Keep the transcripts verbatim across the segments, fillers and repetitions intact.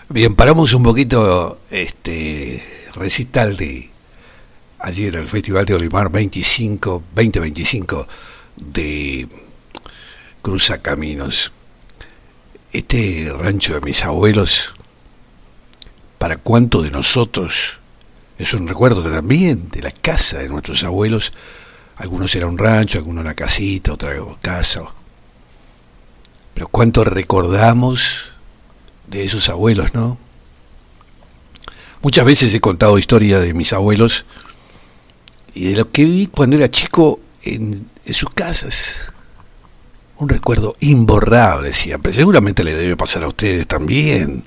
Bien, paramos un poquito este recital de ayer el Festival de Olimar veinticinco, veinte veinticinco de Cruzacaminos. Este rancho de mis abuelos, para cuánto de nosotros es un recuerdo también de la casa de nuestros abuelos. Algunos era un rancho, algunos una casita, otra casa. Pero cuánto recordamos de esos abuelos, ¿no? Muchas veces he contado historias de mis abuelos y de lo que viví cuando era chico en, en sus casas. Un recuerdo imborrable siempre. Seguramente le debe pasar a ustedes también,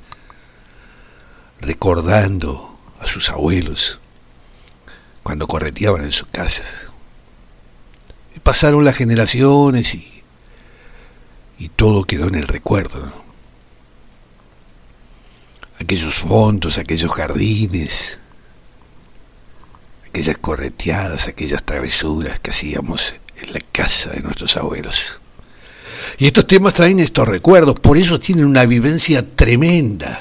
recordando a sus abuelos cuando correteaban en sus casas. Y pasaron las generaciones y, y todo quedó en el recuerdo, ¿no? Aquellos fondos, aquellos jardines, aquellas correteadas, aquellas travesuras que hacíamos en la casa de nuestros abuelos. Y estos temas traen estos recuerdos, por eso tienen una vivencia tremenda.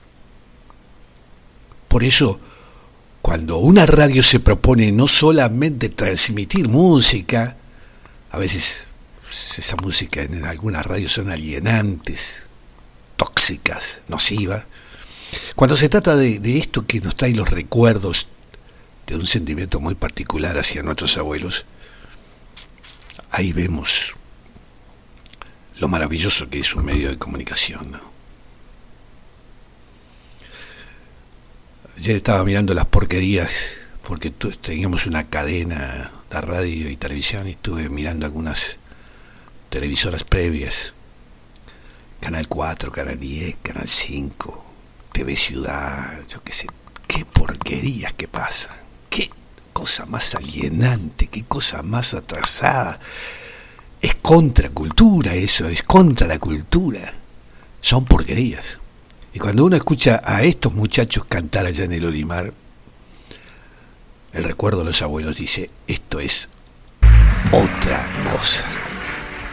Por eso, cuando una radio se propone no solamente transmitir música, a veces esa música en algunas radios son alienantes, tóxicas, nocivas. Cuando se trata de, de esto que nos trae los recuerdos de un sentimiento muy particular hacia nuestros abuelos, ahí vemos lo maravilloso que es un medio de comunicación, ¿no? Ayer estaba mirando las porquerías, porque teníamos una cadena de radio y televisión, y estuve mirando algunas televisoras previas. Canal cuatro, Canal diez, Canal cinco, T V Ciudad, yo qué sé, qué porquerías que pasan, qué cosa más alienante, qué cosa más atrasada. Es contracultura eso, es contra la cultura. Son porquerías. Y cuando uno escucha a estos muchachos cantar allá en el Olimar, el recuerdo de los abuelos dice, esto es otra cosa.